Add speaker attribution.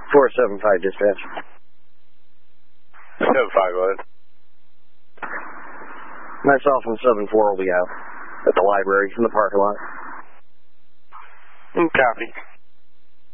Speaker 1: 475 dispatch.
Speaker 2: 75 what?
Speaker 1: Myself and 74 will be out at the library in the parking lot.
Speaker 2: Copy.